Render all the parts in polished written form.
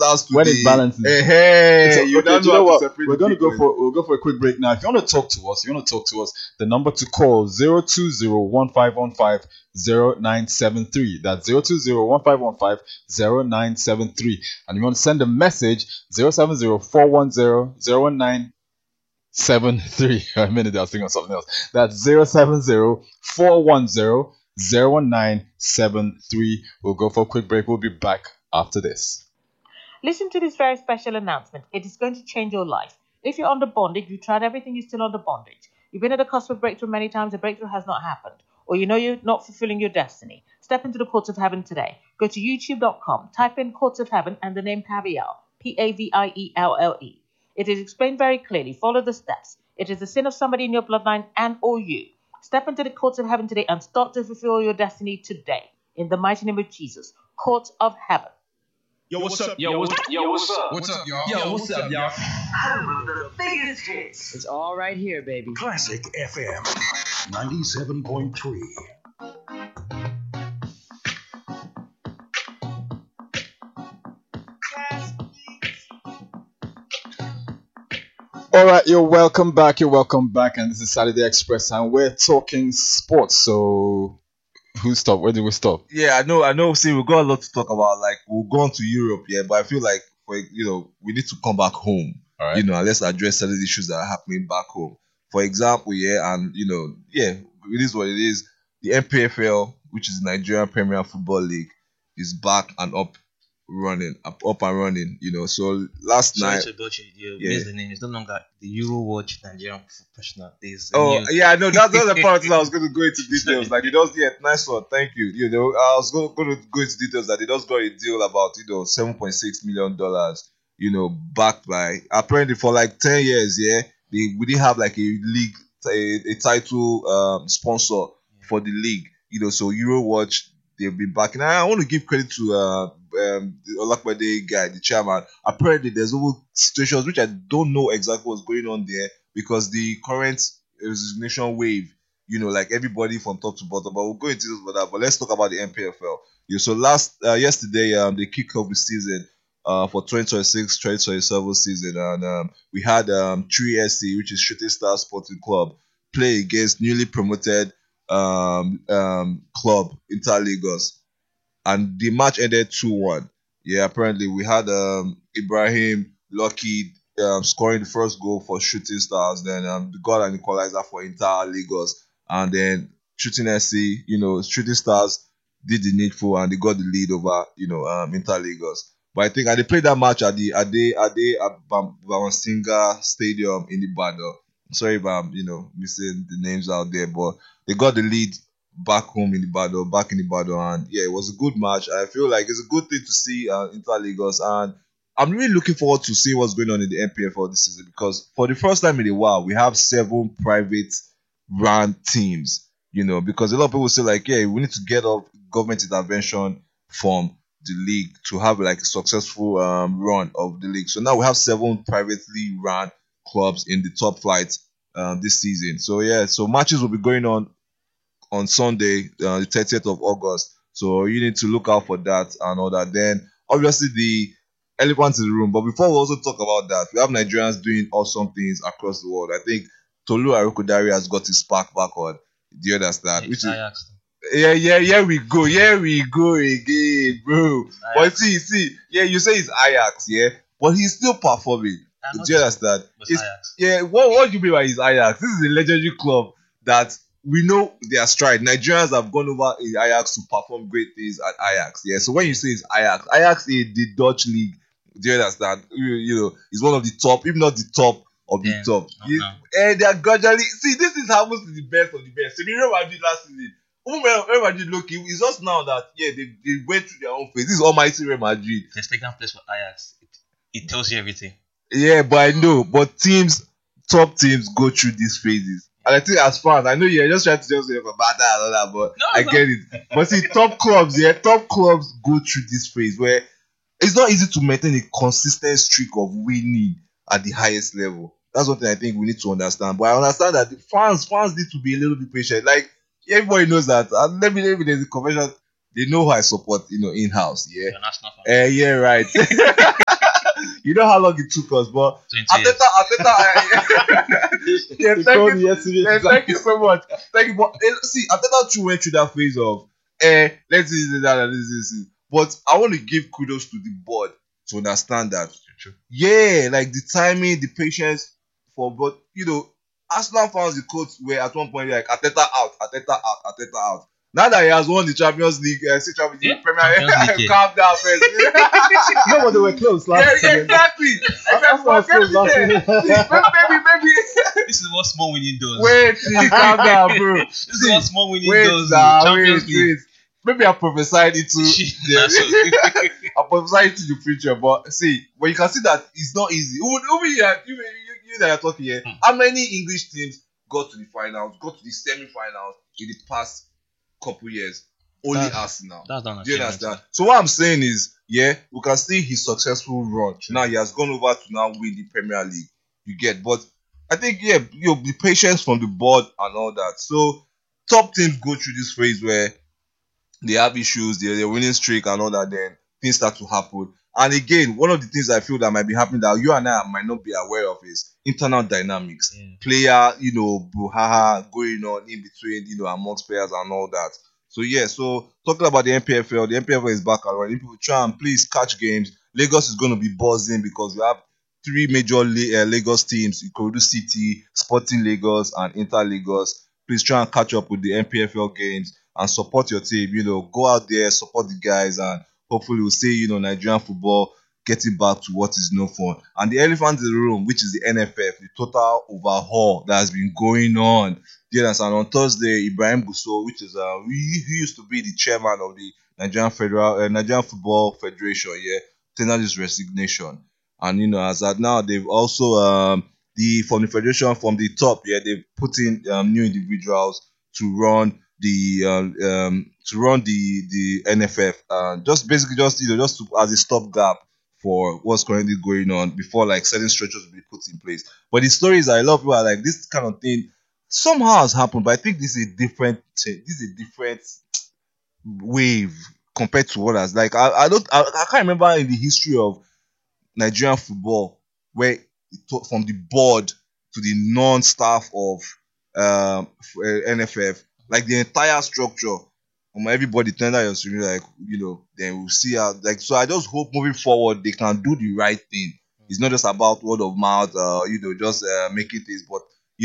starts today. When it balances. You don't know what? We'll go for a quick break now. If you want to talk to us, the number to call 020-1515-0973. That's 020-1515-0973. And you want to send a message 070-410-0973. A minute, I was thinking of something else. That's 070-410-0973. We'll go for a quick break. We'll be back after this. Listen to this very special announcement. It is going to change your life. If you're under bondage, you tried everything, you're still under bondage. You've been at the cusp of breakthrough many times, the breakthrough has not happened. Or you know you're not fulfilling your destiny. Step into the courts of heaven today. Go to youtube.com, type in courts of heaven and the name Pavielle, Pavielle. It is explained very clearly. Follow the steps. It is the sin of somebody in your bloodline and or you. Step into the courts of heaven today and start to fulfill your destiny today. In the mighty name of Jesus. Courts of heaven. Yo, what's up? Yo, what's up? What's up, y'all? Yo, what's up, y'all? Home of the biggest hits. It's all right here, baby. Classic FM 97.3. All right, you're welcome back, and this is Saturday Express, and we're talking sports. So, who stopped? Where did we stop? Yeah, I know. See, we've got a lot to talk about. Like, we'll go on to Europe, yeah, but I feel like, we need to come back home. All right. And let's address certain issues that are happening back home. For example, it is what it is. The NPFL, which is the Nigerian Premier Football League, is back and up and running. So last night. Sorry to go to you. Missed the name. It's no longer the Eurowatch Nigerian Professional. That's the part that I was going to go into details. Like, nice one, thank you. I was going to go into details that they just got a deal about $7.6 million. Backed by apparently for like 10 years. Yeah, we didn't have like a league, a title sponsor for the league. So Eurowatch, they've been backing. I want to give credit to the Olakbade guy, the chairman. Apparently, there's over situations which I don't know exactly what's going on there because the current resignation wave, like everybody from top to bottom. But we'll go into this for that. But let's talk about the NPFL. So yesterday, they kicked off the season for 2026-2027 season, and we had Tree SC, which is Shooting Stars Sporting Club, play against newly promoted club Inter Lagos, and the match ended 2-1. Yeah, apparently we had Ibrahim Lucky scoring the first goal for Shooting Stars, then got an equalizer for Inter Lagos, and then Shooting SC, Shooting Stars did the needful and they got the lead over Inter Lagos. But I think they played that match at the Ade Bawansinga Stadium in Ibadan. Sorry if I'm missing the names out there, but they got the lead back in Ibadan, and yeah, it was a good match. I feel like it's a good thing to see Inter Lagos, and I'm really looking forward to see what's going on in the NPFL this season, because for the first time in a while we have 7 private run teams. Because a lot of people say like, yeah, we need to get off government intervention from the league to have like a successful run of the league. So now we have 7 privately run clubs in the top flight this season. So yeah, so matches will be going on Sunday, the 30th of August. So you need to look out for that and all that. Then obviously the elephant in the room. But before we also talk about that, we have Nigerians doing awesome things across the world. I think Tolu Arokodare has got his spark back on. Do you understand? Which is, yeah, we go again, bro. Ajax. But see, yeah, you say it's Ajax, yeah, but he's still performing. Do you understand? Yeah, what do you mean by his Ajax? This is a legendary club that we know their stride. Nigerians have gone over in Ajax to perform great things at Ajax. Yeah, so when you say it's Ajax is the Dutch league. Do you understand? It's one of the top, if not the top of the top. And they are gradually this is happens to the best of the best. So Real Madrid last season, Real Madrid looking, it's just now that they went through their own phase. This is almighty Real Madrid. The second place for Ajax, it tells you everything. Yeah, but I know, but top teams go through these phases. And I think as fans, I know you're just trying to just say about that and all that, but no, I get it. But see, top clubs go through this phase where it's not easy to maintain a consistent streak of winning at the highest level. That's one thing I think we need to understand. But I understand that the fans need to be a little bit patient. Like, everybody knows that. And let me there's a convention. They know who I support, in-house. Yeah. Yeah, right. You know how long it took us, but 20 years. Yeah, They thank called you. me yesterday. Yeah, thank you so much. Thank you. But see, Ateta too went through that phase of, let's do that and this. But I want to give kudos to the board to understand that. True. Yeah, like the timing, the patience for, but Arsenal fans, the quote were at one point like Ateta out, Ateta out, Ateta out. Now that he has won the Champions League, Champions League, Premier Champions League, calm down first. No, but they were close last Yeah, season. exactly. Arsenal was close last season. Maybe. This is what small winning does. Wait, see, calm down, bro. This is what small winning Wait, does. nah, Champions League. wait. Maybe I prophesied into That's I prophesied into the future, but see, when you can see that it's not easy. Even you that are talking here, how many English teams got to the finals, got to the semi-finals in the past couple years? Only That's- Arsenal. That's not an Do you achievement. understand? So what I'm saying is, we can see his successful run. Now he has gone over to now win the Premier League. You get, but I think the patience from the board and all that. So top teams go through this phase where they have issues, they're winning streak and all that. Then things start to happen. And again, one of the things I feel that might be happening that you and I might not be aware of is internal dynamics. Yeah. Player, brouhaha going on in between, amongst players and all that. So talking about the NPFL is back around. If people try and please catch games, Lagos is going to be buzzing because we have three major Lagos teams: Ikorodu City, Sporting Lagos, and Inter Lagos. Please try and catch up with the NPFL games and support your team. Go out there, support the guys, and hopefully we'll see Nigerian football getting back to what is known for. And the elephant in the room, which is the NFF, the total overhaul that has been going on. Yes, and on Thursday, Ibrahim Gusso, which is he used to be the chairman of the Nigerian Football Federation, tendered his resignation. And as at now, they've also from the federation from the top, they've put in new individuals to run the NFF, just basically just as a stopgap for what's currently going on before like certain structures will be put in place. But the stories I love are like this kind of thing somehow has happened, but I think this is a different thing. This is a different wave compared to others. Like I can't remember in the history of Nigerian football where from the board to the non-staff of NFF, like the entire structure, everybody tender is really like, then we'll see how, like, so I just hope moving forward they can do the right thing. It's not just about word of mouth, just making things, but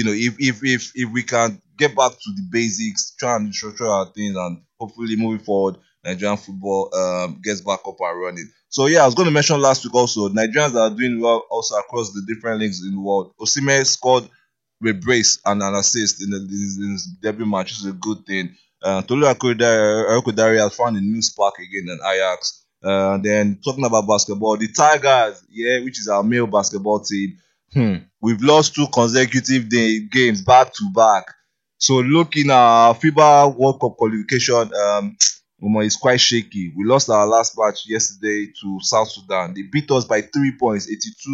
if we can get back to the basics, try and structure our things, and hopefully moving forward, Nigerian football gets back up and running. So I was going to mention last week also, Nigerians that are doing well also across the different leagues in the world. Osimhen scored with brace and an assist in his debut match, which is a good thing. Tolu Akodare has found a new spark again in Ajax. Then talking about basketball, the Tigers, which is our male basketball team, we've lost 2 consecutive games back to back. So looking at FIBA World Cup qualification, it's quite shaky. We lost our last match yesterday to South Sudan. They beat us by 3 points,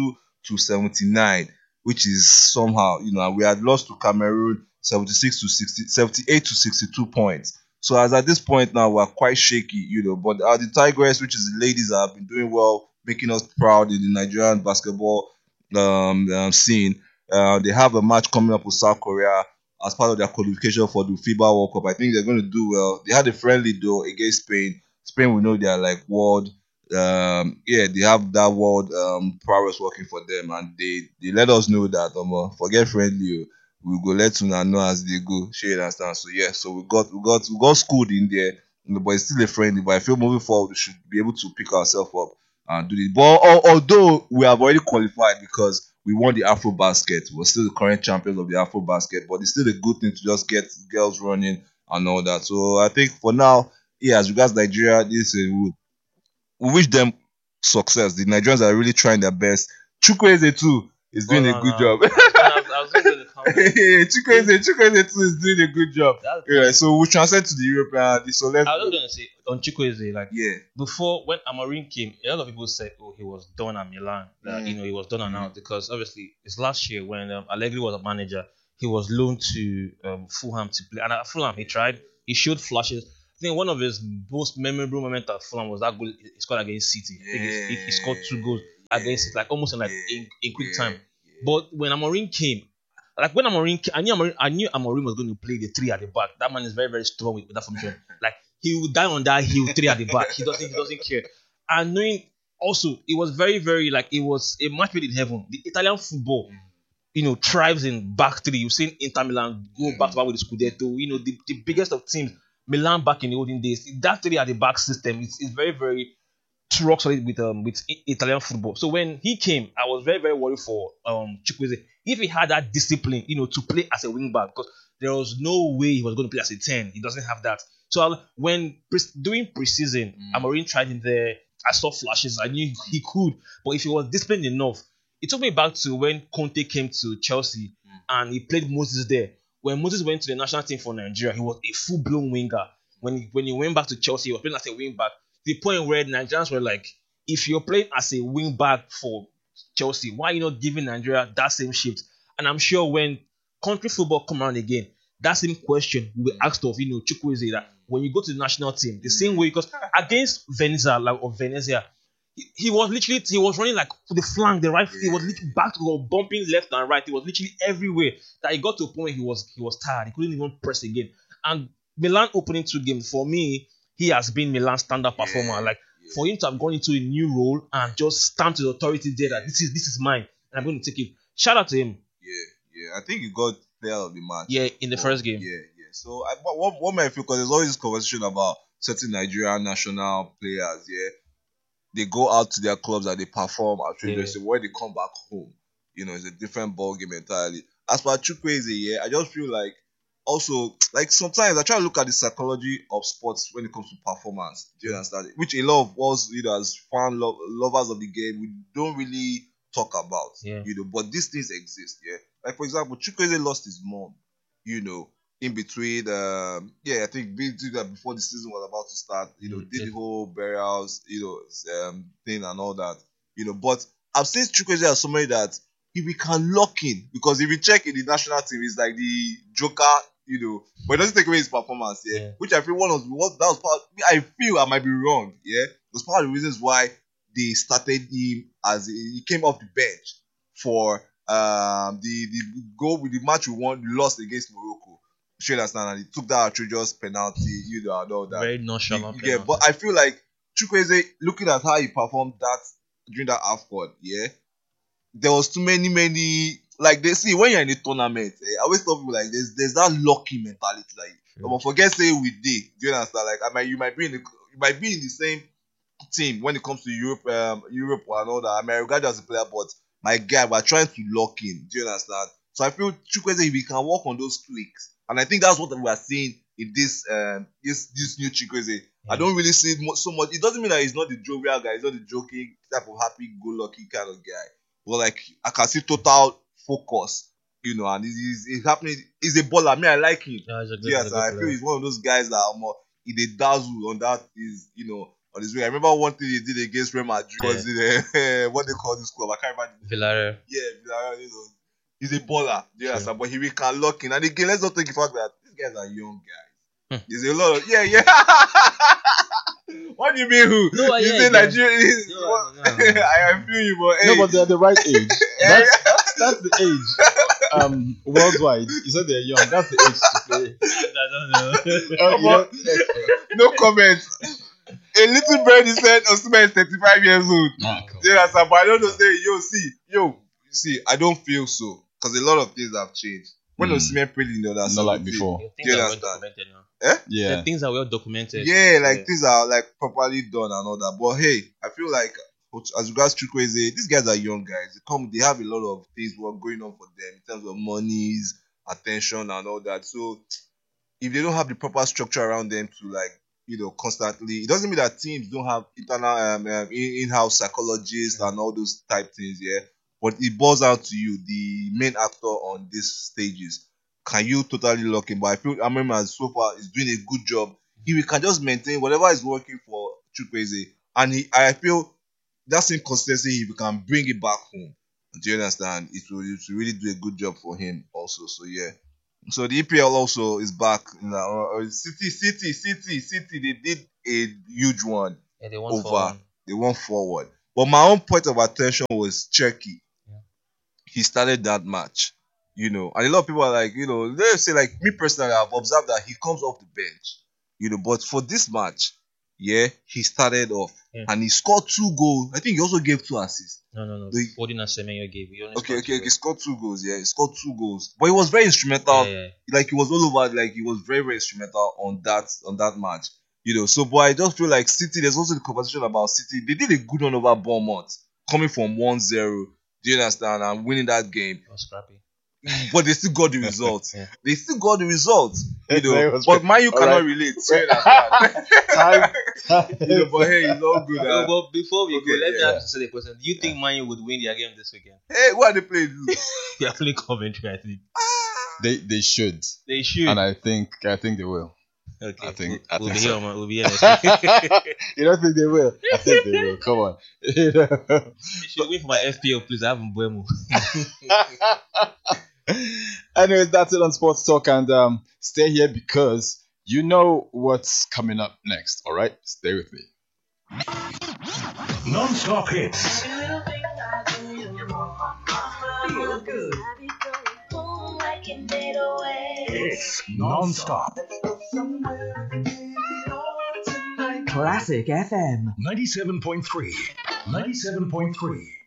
82-79, which is somehow, we had lost to Cameroon 78 to 62 points. So as at this point now, we're quite shaky, But the Tigress, which is the ladies, have been doing well, making us proud in the Nigerian basketball scene. They have a match coming up with South Korea as part of their qualification for the FIBA World Cup. I think they're going to do well. They had a friendly though against Spain. Spain, we know they are like world. They have that world prowess working for them, and they let us know that forget friendly. We go let you know as they go. Sure, you understand? So we got schooled in there, but it's still a friendly. But I feel moving forward, we should be able to pick ourselves up and do this. But although we have already qualified because we won the Afro Basket, we're still the current champions of the Afro Basket. But it's still a good thing to just get girls running and all that. So I think for now, as regards Nigeria, we wish them success. The Nigerians are really trying their best. Chukwueze too is doing a good job. I was going to Chukwueze too is doing a good job. So we transfer to the European. So I was going to say on Chukwueze, before when Amorim came, a lot of people said, he was done at Milan. He was done and out because obviously it's last year when Allegri was a manager, he was loaned to Fulham to play, and at Fulham he tried. He showed flashes. I think one of his most memorable moments at Fulham was that goal he scored against City. I think he scored 2 goals. against it, like almost in in quick time. Yeah. But when Amorim came, I knew Amorim was going to play the three at the back. That man is very, very strong with that formation. Like he will die on that hill, three at the back. He doesn't care. And knowing also, it was very, very like it was a match made in heaven. The Italian football, thrives in back three. You've seen Inter Milan go back to back with the Scudetto. The biggest of teams, Milan back in the olden days. That three at the back system is very, very rock solid with Italian football. So when he came, I was very, very worried for Chukwueze. If he had that discipline, to play as a wing back, because there was no way he was going to play as a 10. He doesn't have that. So when doing preseason, Amorim tried him there. I saw flashes. I knew he could, but if he was disciplined enough, it took me back to when Conte came to Chelsea and he played Moses there. When Moses went to the national team for Nigeria, he was a full-blown winger. When he went back to Chelsea, he was playing as a wing back. The point where Nigerians were like, if you're playing as a wing back for Chelsea, why are you not giving Nigeria that same shift? And I'm sure when country football come around again, that same question will be asked of Chukwueze, that when you go to the national team, the same way, because against Venezia, he was running like to the flank, the right, he was literally back to go bumping left and right. He was literally everywhere. That he got to a point he was tired. He couldn't even press again. And Milan opening 2 games, for me, he has been Milan's standard performer. Like for him to have gone into a new role and just stamped his authority there that this is mine and I'm going to take it. Shout out to him. Yeah. I think he got player of the match. Yeah, in the first game. Yeah. So what might feel, because there's always this conversation about certain Nigerian national players. Yeah, they go out to their clubs and they perform outrageously. When they come back home, it's a different ball game entirely. As for Chukwueze, I just feel like also, like sometimes I try to look at the psychology of sports when it comes to performance. Do you understand? Which a lot of us, as lovers of the game, we don't really talk about. But these things exist. Like for example, Chukwueze lost his mom. In between, I think before the season was about to start, did the whole burials, thing and all that, But I've seen Chukwueze as somebody that if we can lock in, because if you check in the national team, he's like the joker, but it doesn't take away his performance, which I feel I feel I might be wrong, it was part of the reasons why they started him as he came off the bench for the goal with the match we lost against Morocco. You understand? And he took that outrageous penalty, and all that. Very nonchalant. Yeah, but I feel like Chukwueze, looking at how he performed that during that AFCON, there was too many, like they see when you're in a tournament, I always tell people like there's that lucky mentality, like forget say we did. Do you understand? Like you might be in the same team when it comes to Europe and all that. I mean, regard as a player, but my guy, we're trying to lock in. Do you understand? So I feel Chukwueze, if we can work on those tweaks, and I think that's what we are seeing in this new Chukwueze. I don't really see it so much. It doesn't mean that he's not the jovial guy. He's not the joking type of happy-go-lucky kind of guy. But like I can see total focus, and it's happening. He's a baller. I mean, I like him. Yeah, I feel he's one of those guys that are more in the dazzle on that is on his way. I remember one thing he did against Real Madrid was what they call this club. I can't remember. Villarreal. Yeah, Villarreal. He's a baller. Yeah, but he can lock in. And again, let's not take the fact that these guys are young guys. There's a lot of What do you mean who? No, you say Nigeria? I feel you, but no, but they're the right age. That's the age. Worldwide, you said they're young. That's the age to play. I don't know. No comments. A little birdie said Osimhen is 35 years old. But I don't know. See, I don't feel so because a lot of things have changed. When Osimhen played in the other side, not like before. Do you understand? Yeah, things are well documented. Yeah, things are like properly done and all that. But hey, I feel like as regards Chukwueze, these guys are young guys. They have a lot of things going on for them in terms of monies, attention, and all that. So if they don't have the proper structure around them to constantly, it doesn't mean that teams don't have internal in-house psychologists and all those type things. But it boils down to you, the main actor on these stages. Can you totally lock in? But I feel Amorim so far is doing a good job. If we can just maintain whatever is working for Chukwueze, and I feel that same consistency, if we can bring it back home, do you understand? It will really do a good job for him also. So yeah. So the EPL also is back. City, they did a huge one. Yeah, they won 4-1. They won forward. But my own point of attention was Cherky. Yeah. He started that match, and a lot of people are like, they say, like, me personally, I've observed that he comes off the bench, but for this match, he started off and he scored 2 goals. I think he also gave 2 assists. No. Foden and Semenyo gave. He only Okay, scored two he scored 2 goals. Yeah, he scored 2 goals, but he was very instrumental. Yeah. Like, he was all over. Like, he was very, very instrumental on that match. So, but I just feel like City. There's also the conversation about City. They did a good one over Bournemouth, coming from 1-0. Do you understand? And winning that game. It was scrappy. But they still got the results. Yeah. They still got the results. It was But Man U cannot Alright. relate. So you understand? Time. But hey, it's all good. But before we go, Okay, let me yeah. ask you the question. Do you think Man U would win their game this weekend? Hey, what are they playing? They are playing Coventry, I think. They should, They should. and I think they will. Okay. I think we'll be so. here, man. We'll be here next week. You don't think they will? I think they will. Come on. You should win for my FPL, please. I have Mbuemo. Anyways, that's it on Sports Talk, and stay here because you know what's coming up next. All right, stay with me. Non-stop hits. Feel good. It's non-stop. Classic FM. 97.3. 97.3.